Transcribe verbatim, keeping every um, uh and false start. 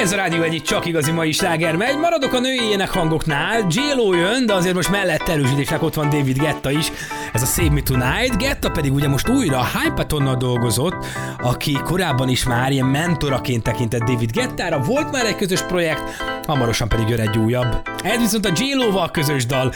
Ez a Rádió egyik csak igazi mai sláger megy. Maradok a női énekhangoknál. J-Lo jön, de azért most mellett erősítésnek ott van David Guetta is. Ez a Save Me Tonight. Guetta pedig ugye most újra a Hypatonnal dolgozott, aki korábban is már ilyen mentoraként tekintett David Guettára. Volt már egy közös projekt, hamarosan pedig jön egy újabb. Ez viszont a J-Lo-val közös dal.